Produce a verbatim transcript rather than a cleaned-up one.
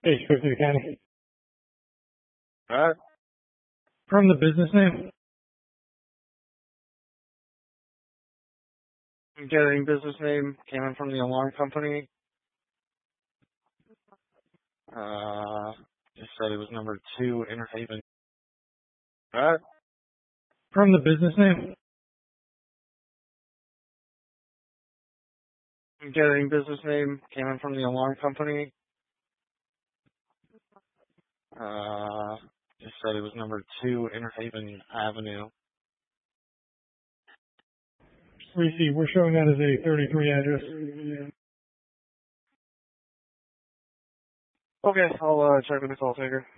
Hey, Sheriff of the County. Alright. From the business name? I'm getting business name came in from the alarm company. Uh, just said it was number two, Interhaven. Alright. From the business name? I'm getting business name came in from the alarm company. Uh, just said it was number two, Interhaven Avenue. Receive. We're showing that as a thirty-three address. Okay, I'll uh, check with the call taker.